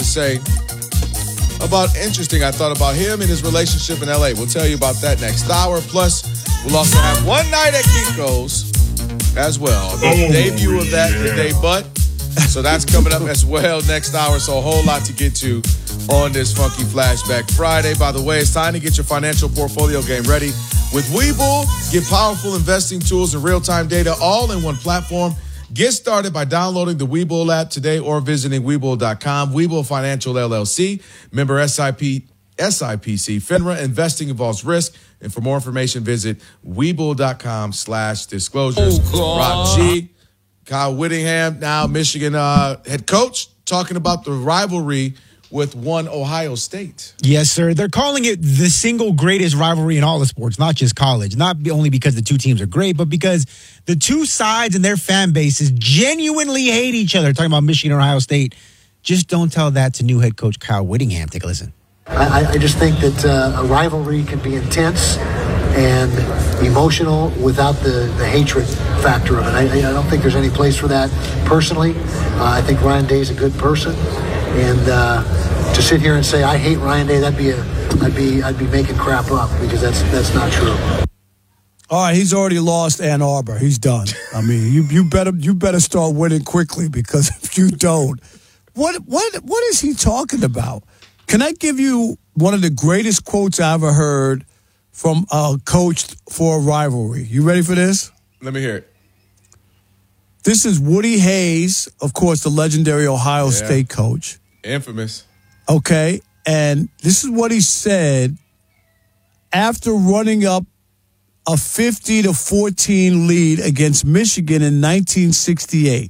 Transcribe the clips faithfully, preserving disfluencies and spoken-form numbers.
say about interesting. I thought about him and his relationship in L A. We'll tell you about that next hour. Plus, we'll also have one night at Kinko's as well. The oh, debut of that yeah. today, but so that's coming up as well next hour. So a whole lot to get to on this Funky Flashback Friday. By the way, it's time to get your financial portfolio game ready with Webull. Get powerful investing tools and real-time data all in one platform. Get started by downloading the Webull app today or visiting Webull dot com. Webull Financial L L C, member S I P, S I P C, FINRA. Investing involves risk. And for more information, visit Webull dot com slash disclosures. Oh, Rob G, Kyle Whittingham, now Michigan uh, head coach, talking about the rivalry with one Ohio State. Yes, sir. They're calling it the single greatest rivalry in all of sports, not just college. Not only because the two teams are great, but because the two sides and their fan bases genuinely hate each other. Talking about Michigan and Ohio State. Just don't tell that to new head coach Kyle Whittingham. Take a listen. I, I just think that uh, a rivalry can be intense and emotional without the, the hatred factor of it. I, I don't think there's any place for that personally. Uh, I think Ryan Day's a good person. And uh, to sit here and say I hate Ryan Day, that'd be a, I'd be, I'd be making crap up because that's that's not true. All right, he's already lost Ann Arbor. He's done. I mean, you you better you better start winning quickly because if you don't, what what what is he talking about? Can I give you one of the greatest quotes I ever heard from a coach for a rivalry? You ready for this? Let me hear it. This is Woody Hayes, of course, the legendary Ohio yeah. State coach. Infamous. Okay, and this is what he said after running up a fifty to fourteen lead against Michigan in nineteen sixty-eight.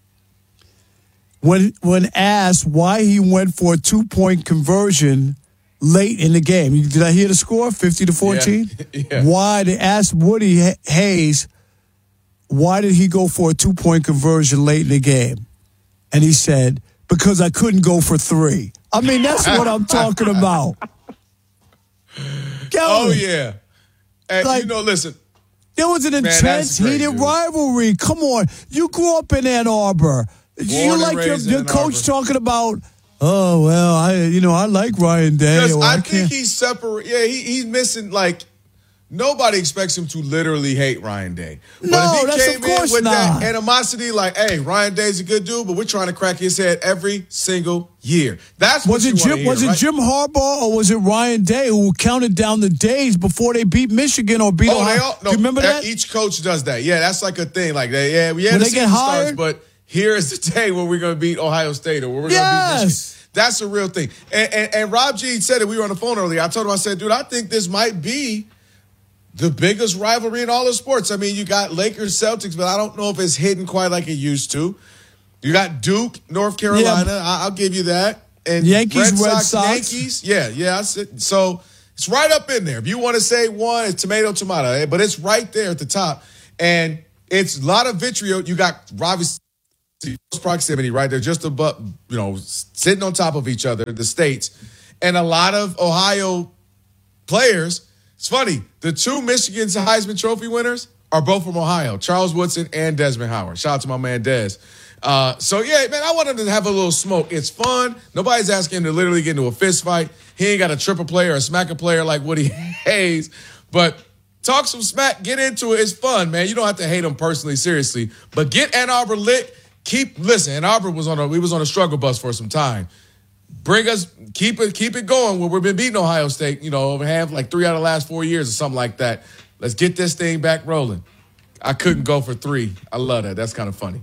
When when asked why he went for a two-point conversion late in the game. Did I hear the score? fifty to fourteen? Yeah. yeah. Why? They asked Woody Hayes, why did he go for a two-point conversion late in the game? And he said, because I couldn't go for three. I mean, that's what I'm talking about. Oh, yeah. And, like, you know, listen. There was an man, intense, great, heated dude. rivalry. Come on. You grew up in Ann Arbor. Born you like your, your coach Arbor. talking about, oh, well, I you know, I like Ryan Day. Or I, I think can't. he's separate. Yeah, he, he's missing, like, nobody expects him to literally hate Ryan Day. But No, if he that's came of course in with not. that animosity, like, hey, Ryan Day's a good dude, but we're trying to crack his head every single year. That's what Was you it want to Jim? hear, Was it right? Jim Harbaugh or was it Ryan Day who counted down the days before they beat Michigan or beat Oh, Ohio? they all, no, Do you remember that? Each coach does that. Yeah, that's like a thing. Like, they, yeah, yeah, When the they get season starts, hired? but here is the day where we're going to beat Ohio State or where we're going to beat Michigan. Yes. That's a real thing. And, and, and Rob G said it. We were on the phone earlier. I told him, I said, dude, I think this might be the biggest rivalry in all of sports. I mean, you got Lakers, Celtics, but I don't know if it's hidden quite like it used to. You got Duke, North Carolina. Yeah. I, I'll give you that. And Yankees, Red Red Sox, Sox. Yankees. Yeah, yeah. I said, so it's right up in there. If you want to say one, it's tomato, tomato. But it's right there at the top. And it's a lot of vitriol. You got obviously proximity right there, just above, you know, sitting on top of each other, the states. And a lot of Ohio players. It's funny. The two Michigan's Heisman Trophy winners are both from Ohio, Charles Woodson and Desmond Howard. Shout out to my man Des. Uh, so, yeah, man, I want him to have a little smoke. It's fun. Nobody's asking him to literally get into a fist fight. He ain't got a triple player or a smack a player like Woody Hayes. But talk some smack, get into it. It's fun, man. You don't have to hate him personally, seriously. But get Ann Arbor lit. Keep, listen, Ann Arbor was on a, we was on a struggle bus for some time. Bring us, keep it, keep it going. Where we've been beating Ohio State, you know, over half, like three out of the last four years or something like that. Let's get this thing back rolling. I couldn't go for three. I love that. That's kind of funny.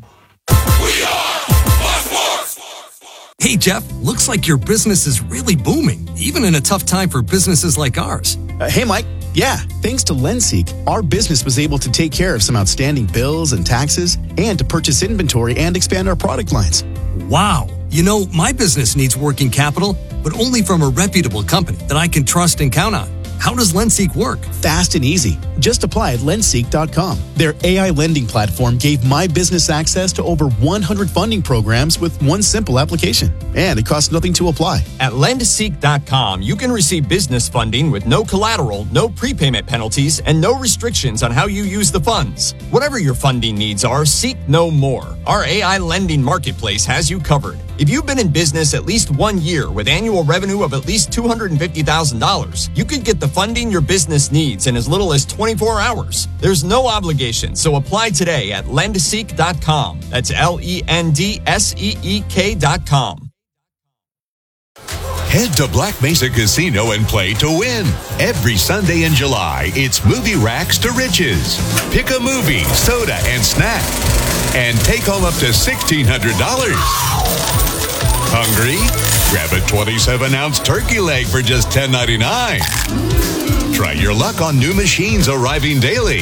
We are Fox Sports. Hey, Jeff, looks like your business is really booming, even in a tough time for businesses like ours. Uh, hey, Mike. Yeah, thanks to LendSeek, our business was able to take care of some outstanding bills and taxes and to purchase inventory and expand our product lines. Wow. You know, my business needs working capital, but only from a reputable company that I can trust and count on. How does LendSeek work? Fast and easy. Just apply at lendseek dot com. Their A I lending platform gave my business access to over one hundred funding programs with one simple application. And it costs nothing to apply. At lendseek dot com, you can receive business funding with no collateral, no prepayment penalties, and no restrictions on how you use the funds. Whatever your funding needs are, seek no more. Our A I lending marketplace has you covered. If you've been in business at least one year with annual revenue of at least two hundred fifty thousand dollars, you could get the funding your business needs in as little as twenty-four hours. There's no obligation, so apply today at lend seek dot com. That's L E N D S E E K dot com. Head to Black Mesa Casino and play to win. Every Sunday in July, it's Movie Racks to Riches. Pick a movie, soda, and snack. And take home up to sixteen hundred dollars. Hungry? Grab a twenty-seven ounce turkey leg for just ten ninety-nine. Try your luck on new machines arriving daily.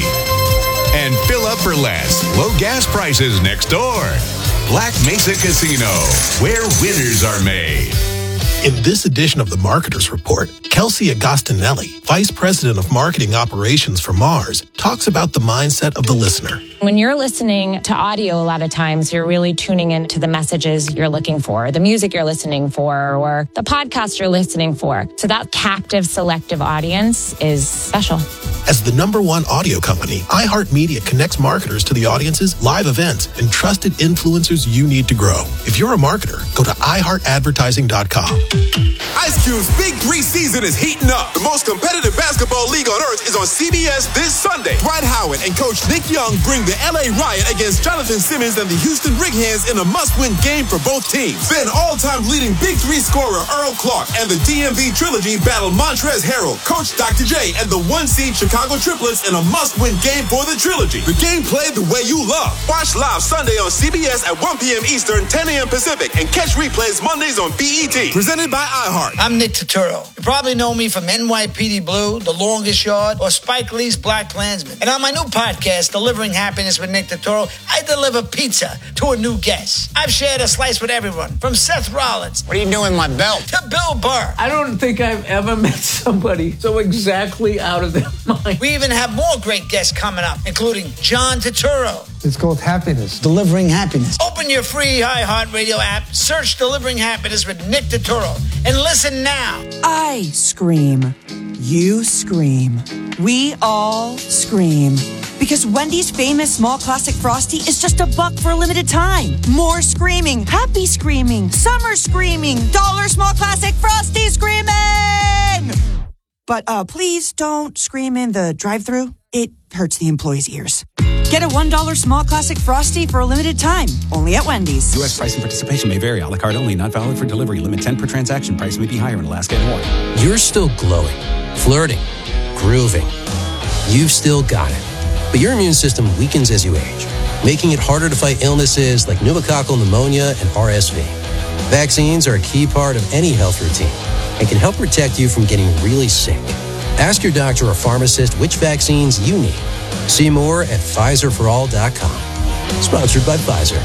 And fill up for less. Low gas prices next door. Black Mesa Casino, where winners are made. In this edition of the Marketers Report, Kelsey Agostinelli, Vice President of Marketing Operations for Mars, talks about the mindset of the listener. When you're listening to audio, a lot of times you're really tuning into the messages you're looking for, the music you're listening for, or the podcast you're listening for. So that captive, selective audience is special. As the number one audio company, iHeartMedia connects marketers to the audiences, live events, and trusted influencers you need to grow. If you're a marketer, go to i heart advertising dot com. Ice Cube's Big Three season is heating up. The most competitive basketball league on earth is on C B S this Sunday. Dwight Howard and Coach Nick Young bring the L A Riot against Jonathan Simmons and the Houston Rights in a must-win game for both teams. Then all-time leading Big Three scorer Earl Clark and the D M V Trilogy battle Montrezl Harrell, Coach Doctor J, and the one-seed Chicago Triplets in a must-win game for the Trilogy. The game played the way you love. Watch live Sunday on C B S at one p.m. Eastern, ten a.m. Pacific, and catch replays Mondays on B E T. Presented by iHeart. I'm Nick Turturro. You probably know me from N Y P D Blue, The Longest Yard, or Spike Lee's Black Klansman. And on my new podcast, Delivering Happiness with Nick Turturro, I deliver pizza to a new guest. I've shared a slice with everyone, from Seth Rollins. What are you doing with my belt? To Bill Burr. I don't think I've ever met somebody so exactly out of their mind. We even have more great guests coming up, including John Turturro. It's called Happiness. Delivering Happiness. Open your free iHeartRadio app, search Delivering Happiness with Nick Turturro, and listen now. I scream. You scream. We all scream. Because Wendy's famous small classic Frosty is just a buck for a limited time. More screaming. Happy screaming. Summer screaming. Dollar small classic Frosty screaming! But uh, please don't scream in the drive-thru. It hurts the employees' ears. Get a one dollar small classic Frosty for a limited time. Only at Wendy's. U S price and participation may vary. A la carte only. Not valid for delivery. Limit ten per transaction. Price may be higher in Alaska and Hawaii. You're still glowing, flirting, grooving. You've still got it. But your immune system weakens as you age, making it harder to fight illnesses like pneumococcal pneumonia and R S V. Vaccines are a key part of any health routine and can help protect you from getting really sick. Ask your doctor or pharmacist which vaccines you need. See more at Pfizer for all dot com. Sponsored by Pfizer.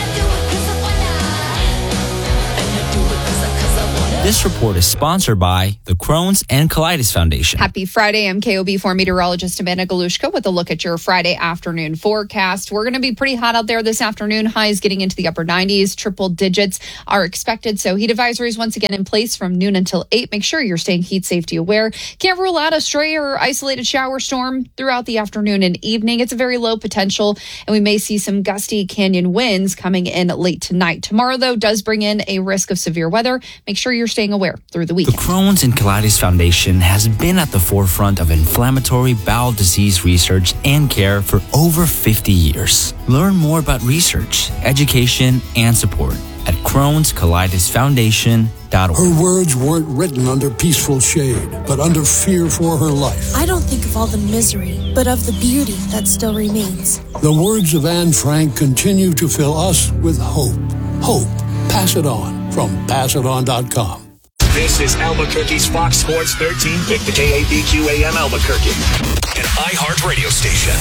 This report is sponsored by the Crohn's and Colitis Foundation. Happy Friday. I'm K O B four meteorologist Amanda Galushka with a look at your Friday afternoon forecast. We're going to be pretty hot out there this afternoon. Highs getting into the upper nineties. Triple digits are expected. So heat advisories once again in place from noon until eight. Make sure you're staying heat safety aware. Can't rule out a stray or isolated shower storm throughout the afternoon and evening. It's a very low potential, and we may see some gusty canyon winds coming in late tonight. Tomorrow, though, does bring in a risk of severe weather. Make sure you're staying aware through the weekend. The Crohn's and Colitis Foundation has been at the forefront of inflammatory bowel disease research and care for over fifty years. Learn more about research, education, and support at Crohn's Colitis Foundation dot org. Her words weren't written under peaceful shade, but under fear for her life. I don't think of all the misery, but of the beauty that still remains. The words of Anne Frank continue to fill us with hope. Hope. Pass it on from pass it on dot com. This is Albuquerque's Fox Sports thirteen fifty K A B Q A M Albuquerque, an iHeart radio station.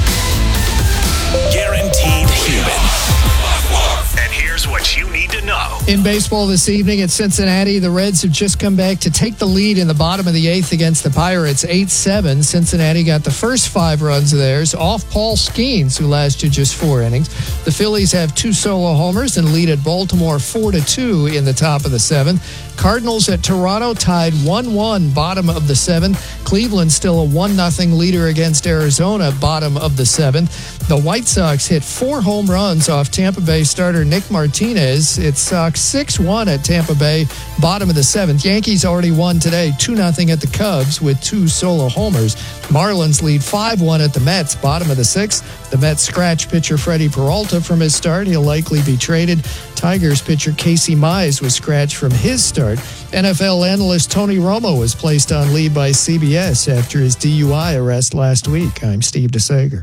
Guaranteed human. And here's what you need to know. In baseball this evening at Cincinnati, the Reds have just come back to take the lead in the bottom of the eighth against the Pirates, eight seven. Cincinnati got the first five runs of theirs off Paul Skeens, who lasted just four innings. The Phillies have two solo homers and lead at Baltimore four to two in the top of the seventh. Cardinals at Toronto tied one one, bottom of the seventh. Cleveland still a one nothing leader against Arizona, bottom of the seventh. The White Sox hit four home runs off Tampa Bay starter Nick Martinez. It's Sox six one at Tampa Bay, bottom of the seventh. Yankees already won today, two nothing at the Cubs with two solo homers. Marlins lead five one at the Mets, bottom of the sixth. The Mets scratch pitcher Freddie Peralta from his start. He'll likely be traded. Tigers pitcher Casey Mize was scratched from his start. N F L analyst Tony Romo was placed on leave by C B S after his D U I arrest last week. I'm Steve DeSager.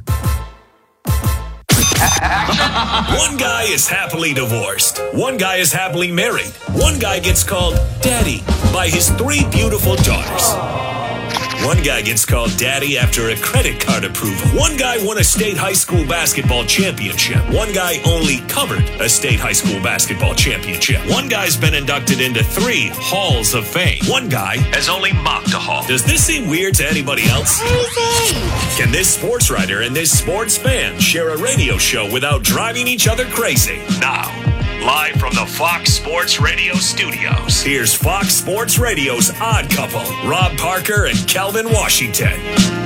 One guy is happily divorced. One guy is happily married. One guy gets called daddy by his three beautiful daughters. One guy gets called daddy after a credit card approval. One guy won a state high school basketball championship. One guy only covered a state high school basketball championship. One guy's been inducted into three halls of fame. One guy has only mopped a hall. Does this seem weird to anybody else? Can this sports writer and this sports fan share a radio show without driving each other crazy? Now, live from the Fox Sports Radio studios, here's Fox Sports Radio's Odd Couple, Rob Parker and Kelvin Washington.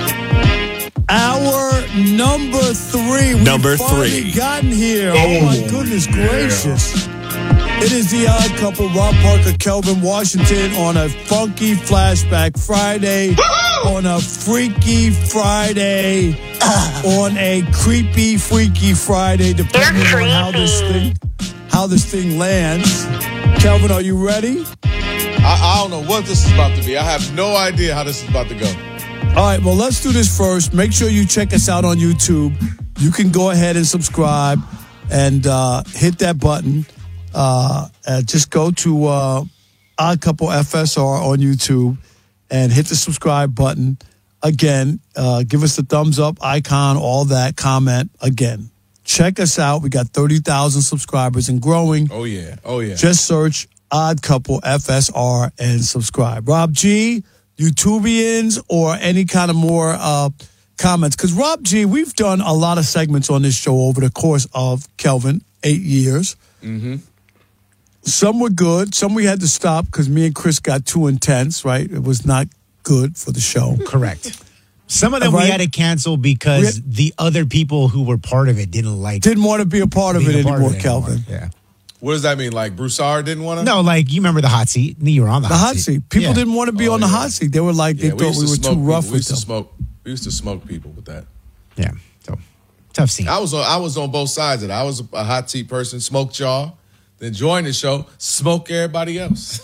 Our number three. We've Number finally three. gotten here. Oh, Oh, my goodness gracious. It is the Odd Couple, Rob Parker, Kelvin Washington, on a funky flashback Friday, on a freaky Friday, on a creepy, freaky Friday, depending on how this thing how this thing lands. Kelvin, are you ready? I, I don't know what this is about to be. I have no idea how this is about to go. All right, well, let's do this first. Make sure you check us out on YouTube. You can go ahead and subscribe and uh, hit that button. Uh, uh, just go to uh, Odd Couple F S R on YouTube and hit the subscribe button. Again, uh, give us the thumbs up icon, all that, comment. Again, check us out. We got thirty thousand subscribers and growing. Oh, yeah. Oh, yeah. Just search Odd Couple F S R and subscribe. Rob G, YouTubians, or any kind of more uh, comments. Because Rob G, we've done a lot of segments on this show over the course of, Kelvin, eight years. Mm-hmm. Some were good. Some we had to stop because me and Chris got too intense, right? It was not good for the show. Correct. Some of them Right? we had to cancel because We had- the other people who were part of it didn't like Didn't want to be a part of it being a part anymore, of it anymore. Kelvin. Yeah. What does that mean? Like Broussard didn't want to? No, like you remember the hot seat? You were on the, The hot seat. People Yeah. didn't want to be Oh, on the yeah. hot seat. They were like, they Yeah, thought used we to were smoke too rough people. We with used to them. smoke. We used to smoke people with that. Yeah. So tough scene. I was on. I was on both sides of it. I was a hot seat person, smoked y'all, then joined the show, smoke everybody else.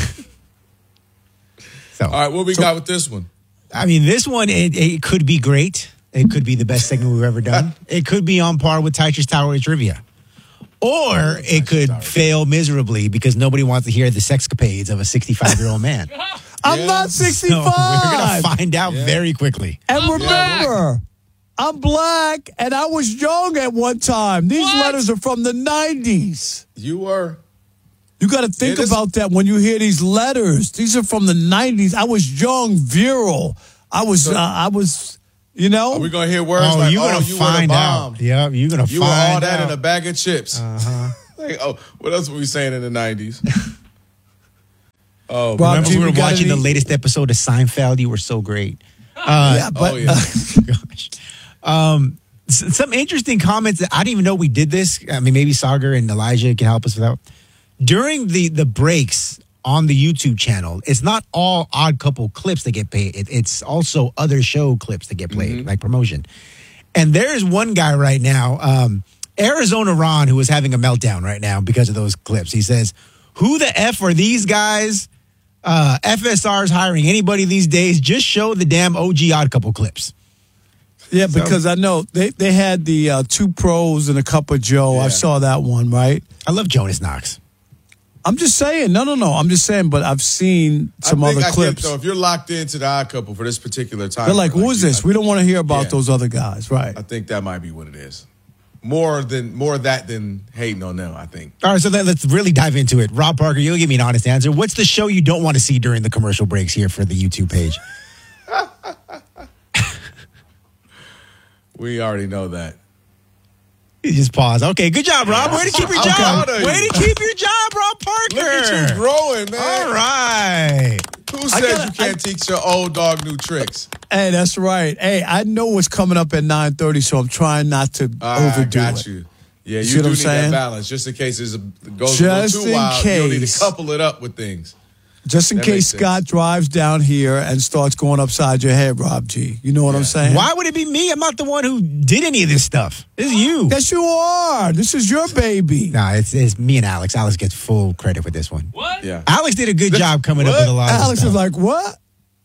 So, all right, what we so- got with this one? I mean, this one, it, it could be great. It could be the best segment we've ever done. It could be on par with Teicher's Tower Trivia. Or it could fail miserably because nobody wants to hear the sexcapades of a sixty-five-year-old man. I'm Yeah. not So sixty-five. we're going to find out Yeah. very quickly. And remember, I'm black and I was young at one time. These letters are from the nineties. You were. You got to think Yeah, this- about that when you hear these letters. These are from the nineties. I was young, virile. I was, uh, I was, you know. Are we gonna hear words Oh, like, you're "Oh, going to you find were the out. bomb. Yeah, you're going to You were find all that out. in a bag of chips." Uh-huh. Like, oh, what else were we saying in the nineties? oh, Rob, Remember G, we were we got watching any- the latest episode of Seinfeld? You were so great. Uh, yeah, but oh yeah. gosh. Um, s- some interesting comments that I didn't even know we did this. I mean, maybe Sagar and Elijah can help us with that. During the the breaks on the YouTube channel, it's not all Odd Couple clips that get paid. It, it's also other show clips that get played, Mm-hmm. like promotion. And there's one guy right now, um, Arizona Ron, who is having a meltdown right now because of those clips. He says, "Who the F are these guys? Uh, F S R's hiring anybody these days. Just show the damn O G Odd Couple clips." yeah, because I know they, they had the uh, two pros and a cup of Joe. I Yeah. saw that one, right? I love Jonas Knox. I'm just saying. No, no, no. I'm just saying, but I've seen some I think other I get, clips. though, if you're locked into the Odd Couple for this particular time, They're like, who is you- this? I- We don't want to hear about Yeah. those other guys, right? I think that might be what it is. More than more of that than hating on them. I think. All right, so then let's really dive into it. Rob Parker, you'll give me an honest answer. What's the show you don't want to see during the commercial breaks here for the YouTube page? We already know that. You just pause. Okay, good job, Rob. Way to keep your I'm job. proud of Way you. to keep your job, Rob Parker. Look at you growing, man. All right. Who says gotta- you can't teach your old dog new tricks? Hey, that's right. Hey, I know what's coming up at nine thirty, so I'm trying not to I overdo got it. you. Yeah, you See do what I'm need saying? that balance, just in case it's a, it goes Just a little too in wild. You'll need case. to couple it up with things. Just in That case makes sense. Scott drives down here and starts going upside your head, Rob G. You know what I'm saying? Why would it be me? I'm not the one who did any of this stuff. This is you. Yes, you are. This is your baby. Nah, it's, it's me and Alex. Alex gets full credit for this one. What? Yeah. Alex did a good job coming up with a lot of Alex stuff. is like, what?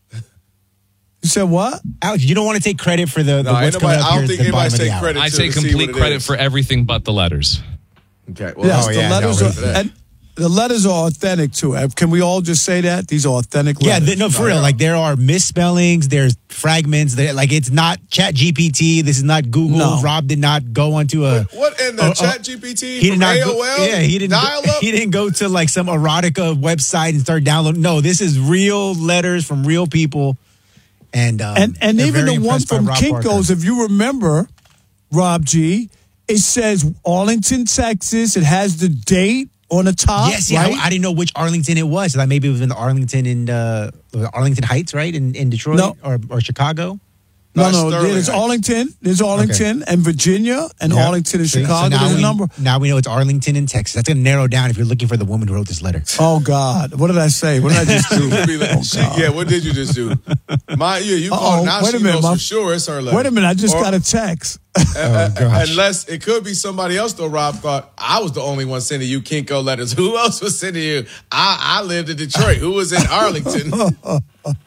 You said what? Alex, you don't want to take credit for the, the No, ain't what's coming nobody- up I don't here at think the anybody bottom of the take hour. credit. I to take see what complete it credit is. for everything but the letters. Okay. Well, Yes, Oh, the yeah, letters no, are, wait for that. and the letters are authentic too. Uh, Can we all just say that these are authentic Yeah, letters? th- no, for real. Like there are misspellings, there's fragments. There, like it's not Chat G P T. This is not Google. No. Rob did not go onto a. What in the Uh, uh, Chat G P T? He did from not. A Go, O L? yeah, he didn't. Dial Go, up? he didn't go to like some erotica website and start downloading. No, this is real letters from real people. And um, and and they're even very the one impressed by from Rob Kinko's, Parker. if you remember, Rob G, it says Arlington, Texas. It has the date on the top. Yes, yeah. right? I, I didn't know which Arlington it was. I thought maybe it was in the Arlington in uh, Arlington Heights, right? In in Detroit No. or or Chicago. No, That's no, Sterling there's Heights. Arlington, there's Arlington and Virginia and Yeah. Arlington and See? So Chicago. now There's a we, number. Now we know it's Arlington in Texas. That's going to narrow down if you're looking for the woman who wrote this letter. Oh God, what did I say? What did I just do? Be like, she- yeah, what did you just do? My, yeah, you Uh-oh, called now. wait a She minute, knows my- for sure it's her letter. Wait a minute, I just Or- got a text. Uh, gosh. Unless it could be somebody else, though. Rob thought I was the only one sending you Kinko letters. Who else was sending you? I, I lived in Detroit. Who was in Arlington? oh,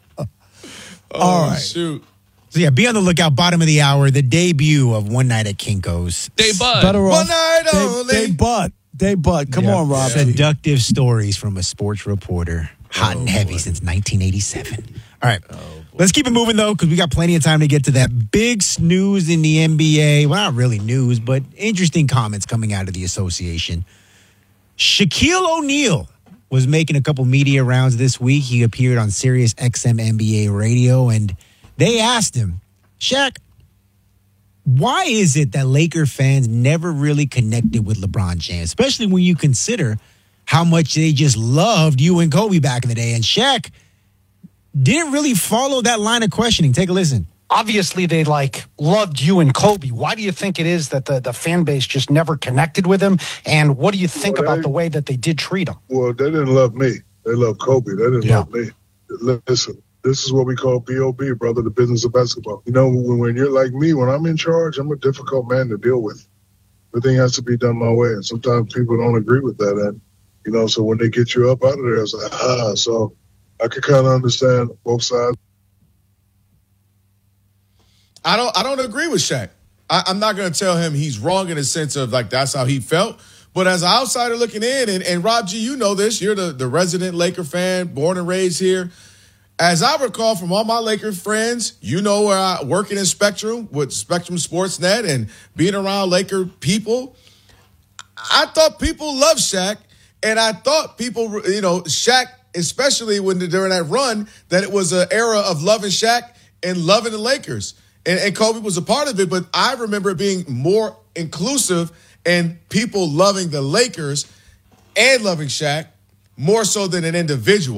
All right. shoot. So yeah, be on the lookout. Bottom of the hour, the debut of One Night at Kinko's. Day Bud. Better One off. night They, only. they butt. They butt. Come Yeah. on, Rob. G. Seductive stories from a sports reporter, hot and heavy since nineteen eighty-seven. All right, let's keep it moving though, because we got plenty of time to get to that big snooze in the N B A. Well, not really news, but interesting comments coming out of the association. Shaquille O'Neal was making a couple media rounds this week. He appeared on Sirius X M N B A radio, and they asked him, Shaq, why is it that Laker fans never really connected with LeBron James, especially when you consider how much they just loved you and Kobe back in the day? And Shaq didn't really follow that line of questioning. Take a listen. Obviously, they like loved you and Kobe. Why do you think it is that the, the fan base just never connected with him? And what do you think Well, about they- the way that they did treat him? Well, they didn't love me. They loved Kobe. They didn't Yeah. love me. Listen, this is what we call B O B, brother, the business of basketball. You know, when, when you're like me, when I'm in charge, I'm a difficult man to deal with. Everything has to be done my way. And sometimes people don't agree with that. And, you know, so when they get you up out of there, it's like, ah. So I could kind of understand both sides. I don't. I don't agree with Shaq. I, I'm not going to tell him he's wrong in the sense of like that's how he felt. But as an outsider looking in, and, and Rob G, you know this. You're the, the resident Laker fan, born and raised here. As I recall from all my Laker friends, you know where I working in Spectrum with Spectrum Sportsnet and being around Laker people. I thought people loved Shaq, and I thought people, you know, Shaq, especially when during that run, that it was an era of loving Shaq and loving the Lakers. And, and Kobe was a part of it, but I remember it being more inclusive and people loving the Lakers and loving Shaq more so than an individual.